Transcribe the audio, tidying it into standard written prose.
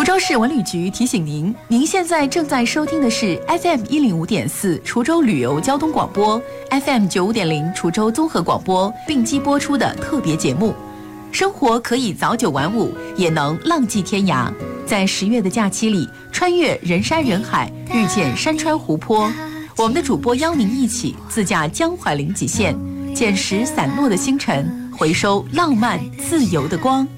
州市文旅局提醒您，您现在正在收听的是 FM105.4 滁州旅游交通广播 ，FM95.0 滁州综合广播并机播出的特别节目。生活可以早9晚5，也能浪迹天涯。在10月的假期里，穿越人山人海，遇见山川湖泊。我们的主播邀您一起自驾江淮临济县，捡拾散落的星辰，回收浪漫自由的光。